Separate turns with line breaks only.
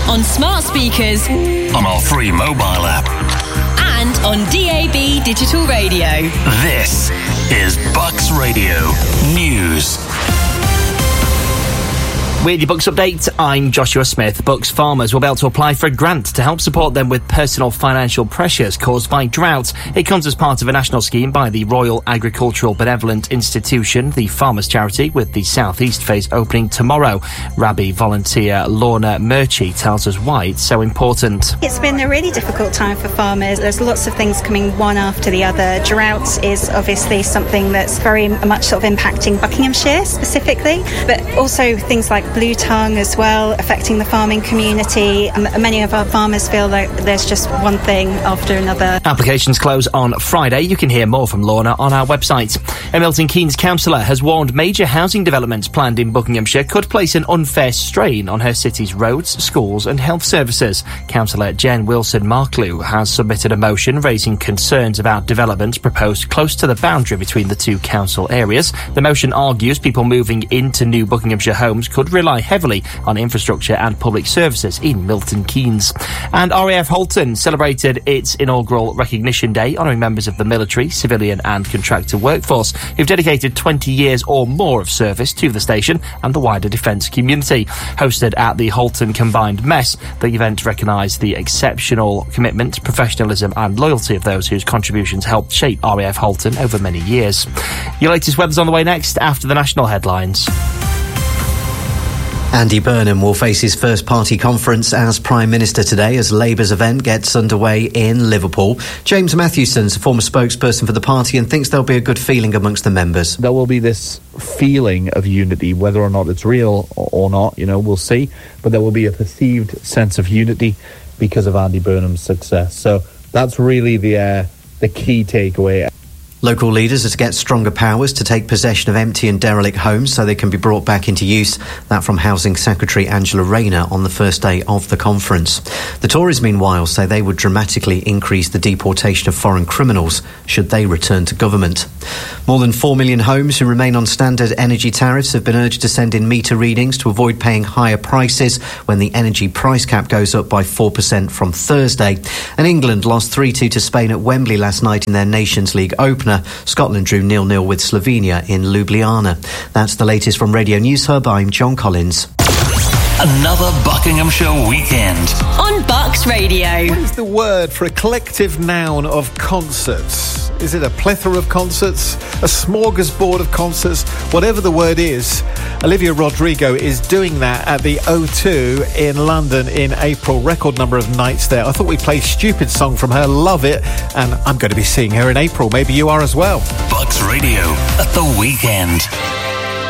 on smart speakers,
on our free mobile app,
and on DAB digital radio.
This is Bucks Radio News.
With your Bucks update, I'm Joshua Smith. Bucks farmers will be able to apply for a grant to help support them with personal financial pressures caused by drought. It comes as part of a national scheme by the Royal Agricultural Benevolent Institution, the farmers' charity, with the South East phase opening tomorrow. Rabbi volunteer Lorna Murchie tells us why it's so important.
It's been a really difficult time for farmers. There's lots of things coming one after the other. Drought is obviously something that's very much sort of impacting Buckinghamshire specifically, but also things like blue tongue as well, affecting the farming community. Many of our farmers feel like there's just one thing after another.
Applications close on Friday. You can hear more from Lorna on our website. A Milton Keynes councillor has warned major housing developments planned in Buckinghamshire could place an unfair strain on her city's roads, schools and health services. Councillor Jen Wilson-Marklew has submitted a motion raising concerns about developments proposed close to the boundary between the two council areas. The motion argues people moving into new Buckinghamshire homes could rely heavily on infrastructure and public services in Milton Keynes. And RAF Halton celebrated its inaugural Recognition Day, honouring members of the military, civilian and contractor workforce who've dedicated 20 years or more of service to the station and the wider defence community. Hosted at the Halton Combined Mess, the event recognised the exceptional commitment, professionalism and loyalty of those whose contributions helped shape RAF Halton over many years. Your latest weather's on the way next after the national headlines.
Andy Burnham will face his first party conference as Prime Minister today as Labour's event gets underway in Liverpool. James Matthewson's a former spokesperson for the party and thinks there'll be a good feeling amongst the members.
There will be this feeling of unity, whether or not it's real or not, we'll see. But there will be a perceived sense of unity because of Andy Burnham's success. So that's really the key takeaway.
Local leaders are to get stronger powers to take possession of empty and derelict homes so they can be brought back into use. That from Housing Secretary Angela Rayner on the first day of the conference. The Tories, meanwhile, say they would dramatically increase the deportation of foreign criminals should they return to government. More than 4 million homes who remain on standard energy tariffs have been urged to send in meter readings to avoid paying higher prices when the energy price cap goes up by 4% from Thursday. And England lost 3-2 to Spain at Wembley last night in their Nations League opener. Scotland drew 0-0 with Slovenia in Ljubljana. That's the latest from Radio News Hub. I'm John Collins.
Another Buckinghamshire weekend
on Bucks Radio.
What is the word for a collective noun of concerts? Is it a plethora of concerts? A smorgasbord of concerts? Whatever the word is, Olivia Rodrigo is doing that at the O2 in London in April. Record number of nights there. I thought we'd play Stupid Song from her. Love it. And I'm going to be seeing her in April. Maybe you are as well.
Bucks Radio at the weekend.